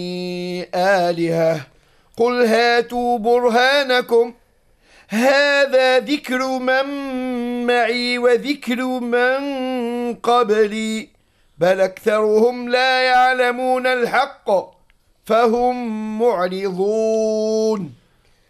آلهة قل هاتوا برهانكم هذا ذكر من معي وذكر من قبلي بل أكثرهم لا يعلمون الحق فهم معرضون